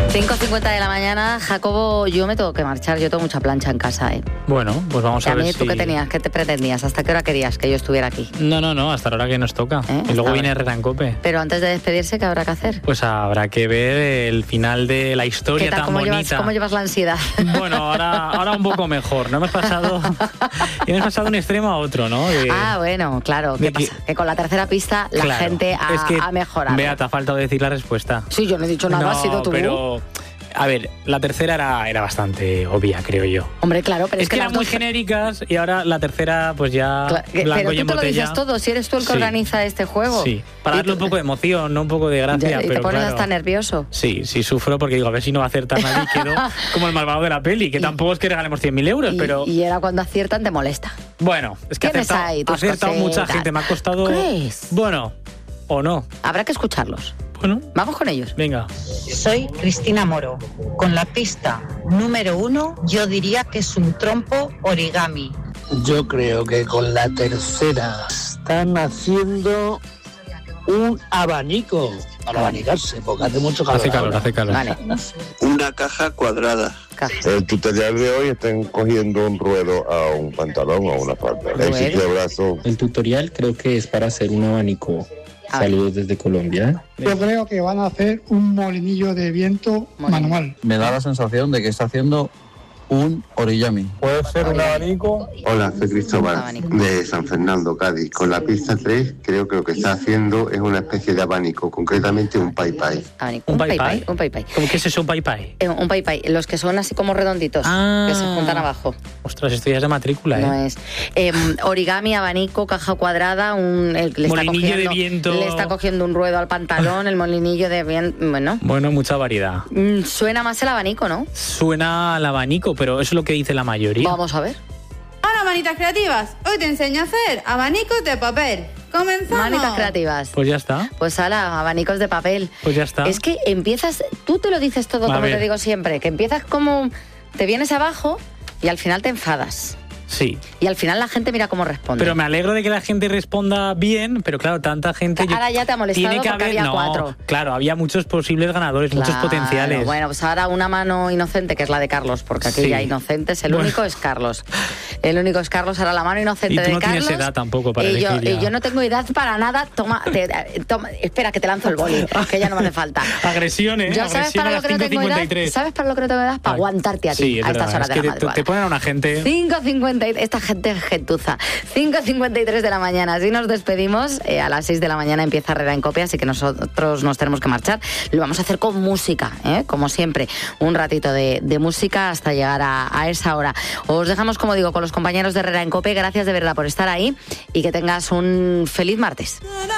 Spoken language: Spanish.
5:50 de la mañana, Jacobo, yo me tengo que marchar, yo tengo mucha plancha en casa, ¿eh? Bueno, pues vamos a ver si... ¿Tú qué tenías? ¿Qué te pretendías? ¿Hasta qué hora querías que yo estuviera aquí? No, hasta la hora que nos toca. Y luego viene Herrera en Cope. Pero antes de despedirse, ¿qué habrá que hacer? Pues habrá que ver el final de la historia tan bonita. ¿Cómo llevas la ansiedad? Bueno, ahora un poco mejor. No hemos pasado de un extremo a otro, ¿no? Bueno, claro. ¿Qué pasa? Que con la tercera pista la gente ha mejorado. Bea, te ha faltado decir la respuesta. Sí, yo no he dicho nada, has sido tú. Pero... A ver, la tercera era bastante obvia, creo yo. Hombre, claro, pero es que eran muy genéricas y ahora la tercera, pues ya blanco y en botella. Pero tú te lo dices todo, si eres tú el que organiza este juego. Sí, para darle un poco de emoción, no un poco de gracia. Y te pones hasta nervioso. Sí, sufro porque digo, a ver si no va a acertar nadie y quedo como el malvado de la peli, que tampoco es que regalemos 100.000 euros, pero... Y era cuando aciertan, te molesta. Bueno, es que ha acertado mucha gente, me ha costado... ¿Crees? Bueno, o no. Habrá que escucharlos. Bueno, vamos con ellos. Venga. Soy Cristina Moro. Con la pista número 1, yo diría que es un trompo origami. Yo creo que con la tercera están haciendo un abanico para abanicarse, porque hace mucho calor. Hace calor. Vale. Una caja cuadrada. El tutorial de hoy están cogiendo un ruedo a un pantalón o a una falda. El tutorial creo que es para hacer un abanico. Saludos desde Colombia. Yo creo que van a hacer un molinillo de viento manual. Me da la sensación de que está haciendo un origami. ¿Puede ser un abanico? Hola, soy Cristóbal, de San Fernando, Cádiz. Con la pista 3, creo que lo que está haciendo es una especie de abanico, concretamente un pai pai. ¿Un pai pai? ¿Cómo que es eso, un pai pai? Un pai pai, los que son así como redonditos, que se juntan abajo. Ostras, esto ya es de matrícula, ¿eh? No es. Origami, abanico, caja cuadrada, molinillo de viento. Le está cogiendo un ruedo al pantalón, el molinillo de viento, Bueno, mucha variedad. Suena más el abanico, ¿no? Suena al abanico, pero eso es lo que dice la mayoría. Vamos a ver. Ahora, manitas creativas, hoy te enseño a hacer abanicos de papel. ¡Comenzamos! Manitas creativas. Pues ya está. Pues ala, abanicos de papel. Pues ya está. Es que empiezas, tú te lo dices todo como te digo siempre, que empiezas como, te vienes abajo y al final te enfadas. Sí. Y al final la gente mira cómo responde. Pero me alegro de que la gente responda bien, pero claro, tanta gente... Ahora ya te ha molestado tiene que porque había 4. Claro, había muchos posibles ganadores, muchos potenciales. Bueno, pues ahora una mano inocente, que es la de Carlos, porque aquí ya inocentes, el único es Carlos. El único es Carlos, ahora la mano inocente de Carlos. Y tú no tienes edad tampoco para elegir. Yo no tengo edad para nada. Toma, espera, que te lanzo el boli, que ya no me hace falta. Agresiones, ¿Sabes para lo que no tengo edad? ¿Sabes para lo que no tengo edad? Para aguantarte a ti, a estas horas de la madrugada. Te ponen a una gente... 5:50, esta gente es gentuza. 5:53 de la mañana. Así nos despedimos. A las 6 de la mañana empieza Herrera en Cope, así que nosotros nos tenemos que marchar. Lo vamos a hacer con música, como siempre. Un ratito de música hasta llegar a esa hora. Os dejamos, como digo, con los compañeros de Herrera en Cope. Gracias de verdad por estar ahí y que tengas un feliz martes.